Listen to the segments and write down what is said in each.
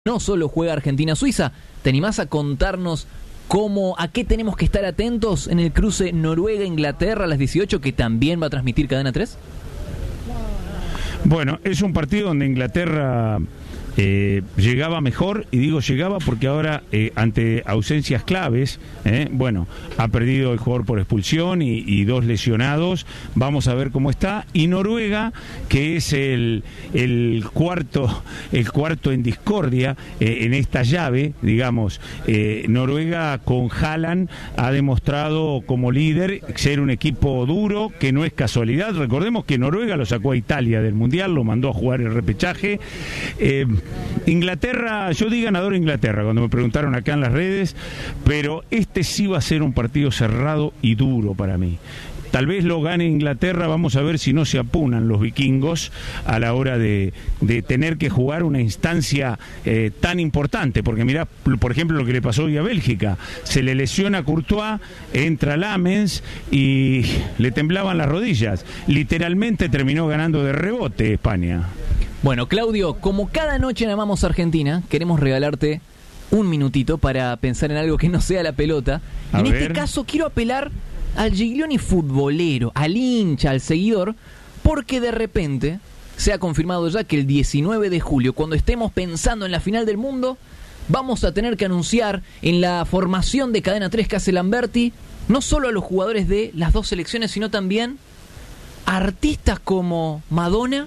No solo juega Argentina-Suiza, ¿te animás a contarnos a qué tenemos que estar atentos en el cruce Noruega-Inglaterra a las 18, que también va a transmitir Cadena 3? Bueno, es un partido donde Inglaterra llegaba mejor, y digo llegaba porque ahora ante ausencias claves, ha perdido el jugador por expulsión y dos lesionados. Vamos a ver cómo está. Y Noruega, que es el cuarto en discordia en esta llave, digamos, Noruega con Haaland ha demostrado como líder ser un equipo duro, que no es casualidad. Recordemos que Noruega lo sacó a Italia del Mundial, lo mandó a jugar el repechaje. Inglaterra, yo di ganador Inglaterra cuando me preguntaron acá en las redes, pero este sí va a ser un partido cerrado y duro para mí. Tal vez lo gane Inglaterra, vamos a ver si no se apunan los vikingos a la hora de tener que jugar una instancia tan importante, porque mirá, por ejemplo, lo que le pasó hoy a Bélgica, se le lesiona a Courtois, entra Lamens y le temblaban las rodillas, literalmente terminó ganando de rebote España. Bueno, Claudio, como cada noche en Amamos Argentina, queremos regalarte un minutito para pensar en algo que no sea la pelota. En este caso quiero apelar al Giglioni futbolero, al hincha, al seguidor, porque de repente se ha confirmado ya que el 19 de julio, cuando estemos pensando en la final del mundo, vamos a tener que anunciar en la formación de Cadena 3 que hace Lamberti, no solo a los jugadores de las dos selecciones, sino también a artistas como Madonna,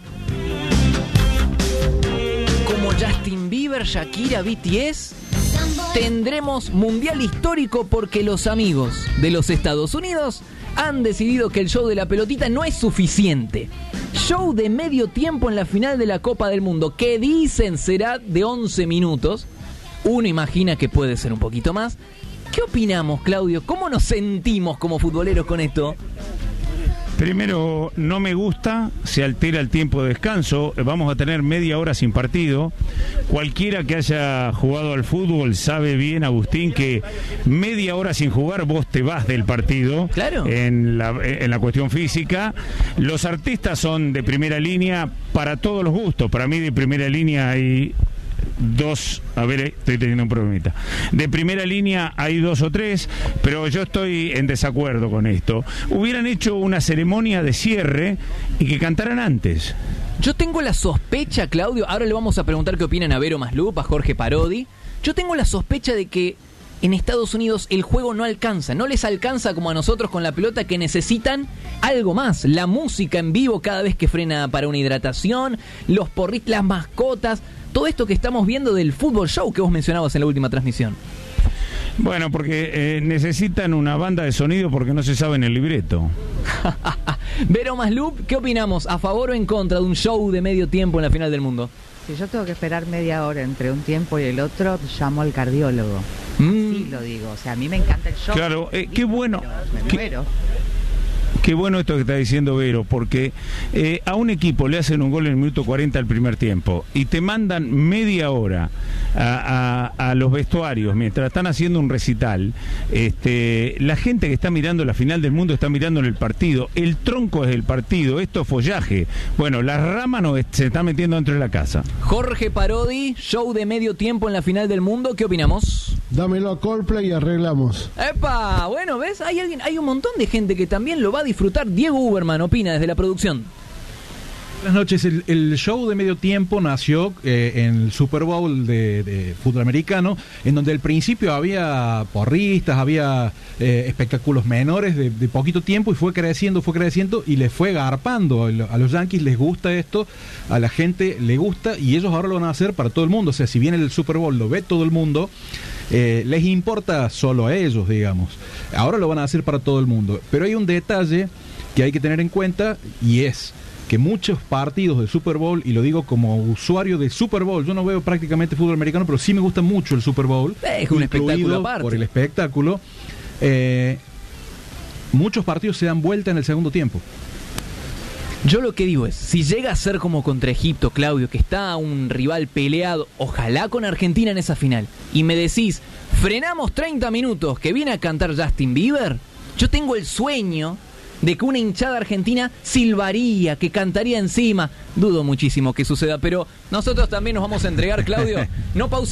como Justin Bieber, Shakira, BTS. Tendremos mundial histórico porque los amigos de los Estados Unidos han decidido que el show de la pelotita no es suficiente. Show de medio tiempo en la final de la Copa del Mundo, que dicen será de 11 minutos. Uno imagina que puede ser un poquito más. ¿Qué opinamos, Claudio? ¿Cómo nos sentimos como futboleros con esto? Primero, no me gusta, se altera el tiempo de descanso, vamos a tener media hora sin partido. Cualquiera que haya jugado al fútbol sabe bien, Agustín, que media hora sin jugar vos te vas del partido. Claro. En la cuestión física. Los artistas son de primera línea para todos los gustos. Para mí de primera línea hay dos, estoy teniendo un problemita. De primera línea hay dos o tres, pero yo estoy en desacuerdo con esto. Hubieran hecho una ceremonia de cierre y que cantaran antes. Yo tengo la sospecha, Claudio, ahora le vamos a preguntar qué opinan a Vero Maslup, a Jorge Parodi. Yo tengo la sospecha de que en Estados Unidos el juego no les alcanza como a nosotros con la pelota, que necesitan algo más. La música en vivo cada vez que frena para una hidratación, los porritos, las mascotas, todo esto que estamos viendo del fútbol show que vos mencionabas en la última transmisión. Bueno, porque necesitan una banda de sonido porque no se sabe en el libreto. Vero Maslup, ¿qué opinamos? ¿A favor o en contra de un show de medio tiempo en la final del mundo? Si yo tengo que esperar media hora entre un tiempo y el otro, llamo al cardiólogo. Sí, lo digo. O sea, a mí me encanta el show. Claro, qué bueno. Me muero. Qué bueno esto que está diciendo Vero, porque a un equipo le hacen un gol en el minuto 40 al primer tiempo y te mandan media hora a los vestuarios mientras están haciendo un recital. La gente que está mirando la final del mundo está mirando en el partido. El tronco es el partido, esto es follaje. Bueno, las ramas se están metiendo dentro de la casa. Jorge Parodi, show de medio tiempo en la final del mundo, ¿qué opinamos? Dámelo a Coldplay y arreglamos. ¡Epa! Bueno, ¿ves? Hay un montón de gente que también lo va a disfrutar. Diego Uberman opina desde la producción. Buenas noches. El show de medio tiempo nació en el Super Bowl de fútbol americano, en donde al principio había porristas, había espectáculos menores de poquito tiempo, y fue creciendo y les fue garpando. A los Yankees les gusta esto, a la gente le gusta, y ellos ahora lo van a hacer para todo el mundo. O sea, si bien el Super Bowl lo ve todo el mundo, les importa solo a ellos, digamos. Ahora lo van a hacer para todo el mundo. Pero hay un detalle que hay que tener en cuenta, y es que muchos partidos de Super Bowl, y lo digo como usuario de Super Bowl, yo no veo prácticamente fútbol americano, pero sí me gusta mucho el Super Bowl, es un espectáculo aparte. Por el espectáculo. Muchos partidos se dan vuelta en el segundo tiempo. Yo lo que digo es, si llega a ser como contra Egipto, Claudio, que está un rival peleado, ojalá con Argentina en esa final, y me decís, frenamos 30 minutos, que viene a cantar Justin Bieber, yo tengo el sueño de que una hinchada argentina silbaría, que cantaría encima. Dudo muchísimo que suceda, pero nosotros también nos vamos a entregar, Claudio. No pausa.